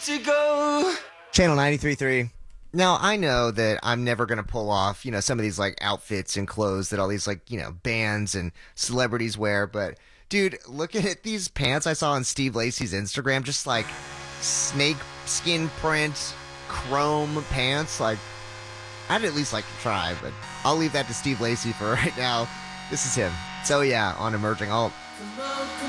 to go. Channel 93.3. Now, I know that I'm never going to pull off, some of these, outfits and clothes that all these, bands and celebrities wear. But, dude, look at these pants I saw on Steve Lacy's Instagram. Just, snake skin print, chrome pants. I'd at least like to try, but I'll leave that to Steve Lacy for right now. This is him. So, yeah, on Emerging Alt.